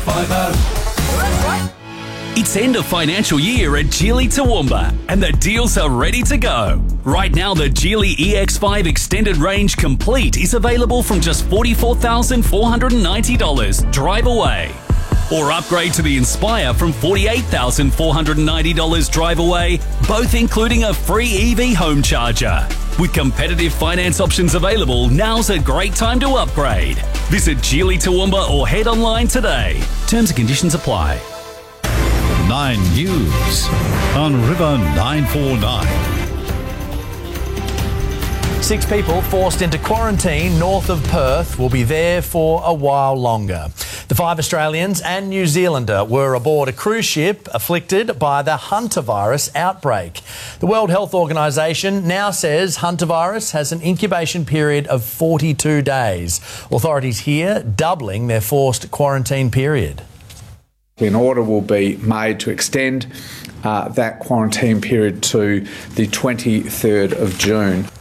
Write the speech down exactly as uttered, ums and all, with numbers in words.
It's end of financial year at Geely Toowoomba and the deals are ready to go. Right now, the Geely E X five Extended Range Complete is available from just forty-four thousand four hundred ninety dollars. Drive away. Or upgrade to the Inspire from forty-eight thousand four hundred ninety dollars. Drive away, both including a free E V home charger. With competitive finance options available, now's a great time to upgrade. Visit Geely Toowoomba or head online today. Terms and conditions apply. Nine News on River nine four nine. Six people forced into quarantine north of Perth will be there for a while longer. The five Australians and New Zealander were aboard a cruise ship afflicted by the hantavirus outbreak. The World Health Organisation now says hantavirus has an incubation period of forty-two days. Authorities here doubling their forced quarantine period. An order will be made to extend uh, that quarantine period to the twenty-third of June.